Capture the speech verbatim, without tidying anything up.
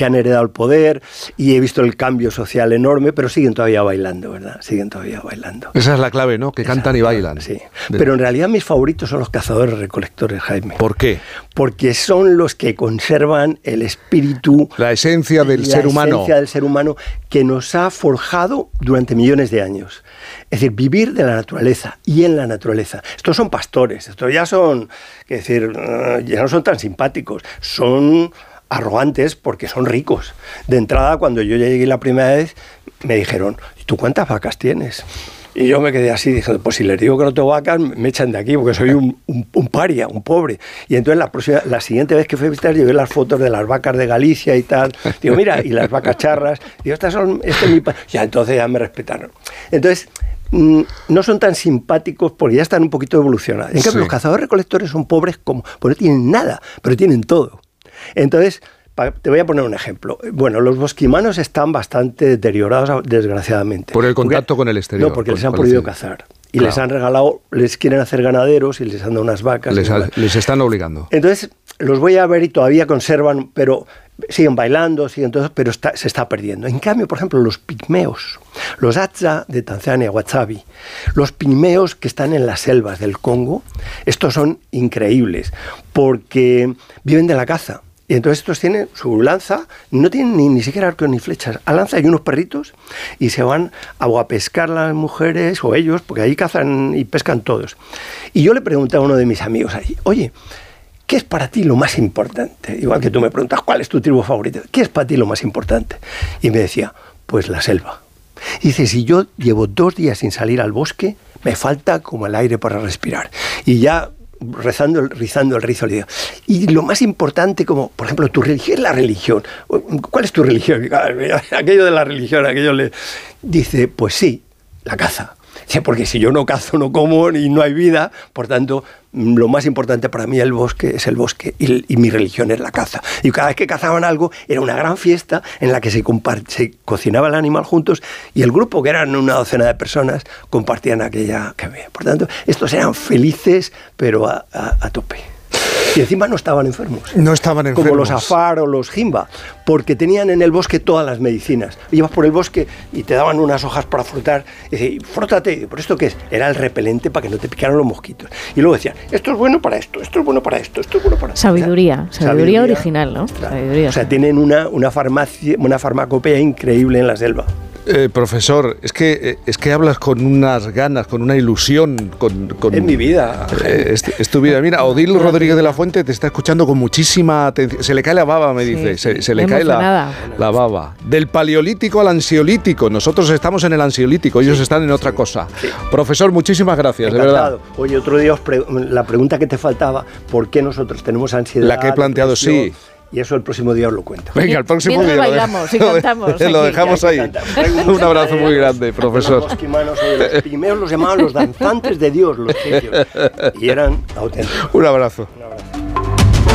que han heredado el poder, y he visto el cambio social enorme, pero siguen todavía bailando, ¿verdad? Siguen todavía bailando. Esa es la clave, ¿no? Que cantan y bailan. Sí. Pero en realidad mis favoritos son los cazadores-recolectores, Jaime. ¿Por qué? Porque son los que conservan el espíritu, la esencia del ser humano. La esencia del ser humano que nos ha forjado durante millones de años. Es decir, vivir de la naturaleza y en la naturaleza. Estos son pastores, estos ya son, es decir, ya no son tan simpáticos, son arrogantes porque son ricos. De entrada, cuando yo llegué la primera vez, me dijeron, ¿y tú cuántas vacas tienes? Y yo me quedé así, dije, pues si les digo que no tengo vacas, me echan de aquí, porque soy un, un, un paria, un pobre. Y entonces la próxima, la siguiente vez que fui a visitar, llevé las fotos de las vacas de Galicia y tal. Digo, mira, y las vacas charras. Digo, estas son, este es mi país. Ya, entonces ya me respetaron. Entonces, mmm, no son tan simpáticos porque ya están un poquito evolucionados. En cambio, sí. Los cazadores-recolectores son pobres como, pues no tienen nada, pero tienen todo. Entonces, te voy a poner un ejemplo. Bueno, los bosquimanos están bastante deteriorados, desgraciadamente. Por el contacto porque, con el exterior. No, porque les han prohibido cazar. Y claro. Les han regalado, les quieren hacer ganaderos y les han dado unas vacas. Les, a, les están obligando. Entonces, los voy a ver y todavía conservan, pero siguen bailando, siguen todo, pero está, se está perdiendo. En cambio, por ejemplo, los pigmeos, los Hadza de Tanzania, Wahsabi, los pigmeos que están en las selvas del Congo, estos son increíbles, porque viven de la caza. Y entonces estos tienen su lanza, no tienen ni, ni siquiera arco ni flechas. A lanza hay unos perritos y se van a pescar las mujeres o ellos, porque ahí cazan y pescan todos. Y yo le pregunté a uno de mis amigos allí, oye, ¿qué es para ti lo más importante? Igual que tú me preguntas, ¿cuál es tu tribu favorita? ¿Qué es para ti lo más importante? Y me decía, pues la selva. Y dice, si yo llevo dos días sin salir al bosque, me falta como el aire para respirar. Y ya... rezando, rizando el rizo, le digo, y lo más importante, como por ejemplo tu religión, es la religión. ¿Cuál es tu religión? Aquello de la religión, aquello le dice, pues sí, la caza. Dice, porque si yo no cazo, no como y no hay vida, por tanto, lo más importante para mí el bosque es el bosque y, y mi religión es la caza. Y cada vez que cazaban algo, era una gran fiesta en la que se, se cocinaba el animal juntos y el grupo, que eran una docena de personas, compartían aquella que había. Por tanto, estos eran felices, pero a, a, a tope. Y encima no estaban enfermos. No estaban enfermos. Como los Afar o los Jimba, porque tenían en el bosque todas las medicinas. Ibas por el bosque y te daban unas hojas para frotar. Y decían, frótate. ¿Por esto qué es? Era el repelente para que no te picaran los mosquitos. Y luego decían, esto es bueno para esto, esto es bueno para esto, esto es bueno para esto. Sabiduría, o sea, sabiduría, sabiduría original, ¿no? Claro. Sabiduría. O sea, tienen una, una, farmacia, una farmacopea increíble en la selva. Eh, profesor, es que es que hablas con unas ganas, con una ilusión, con, con es mi vida. Eh, es, es tu vida. Mira, Odil Rodríguez de la Fuente te está escuchando con muchísima atención. Se le cae la baba, me dice. Sí, se, se le cae la, la baba. Del paleolítico al ansiolítico. Nosotros estamos en el ansiolítico, ellos sí, están en otra sí, cosa. Sí. Profesor, muchísimas gracias, encantado. De verdad. Oye, otro día os pre la pregunta que te faltaba, ¿por qué nosotros tenemos ansiedad? La que he planteado, sí. Y eso el próximo día os lo cuento. Venga, el próximo día lo bailamos y cantamos. Lo dejamos ahí. Un abrazo muy grande, profesor. Los bosquimanos, los pigmeos los llamaban los danzantes de Dios, los sitios. Y eran auténticos. Un abrazo. Un abrazo.